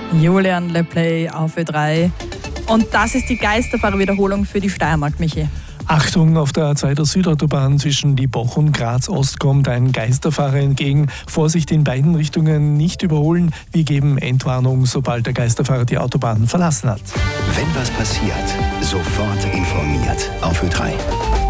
Julian LePlay auf Ö3. Und das ist die Geisterfahrer-Wiederholung für die Steiermark, Michi. Achtung, auf der A2 Südautobahn zwischen Liebach und Graz Ost kommt ein Geisterfahrer entgegen. Vorsicht in beiden Richtungen, nicht überholen. Wir geben Entwarnung, sobald der Geisterfahrer die Autobahn verlassen hat. Wenn was passiert, sofort informiert auf Ö3.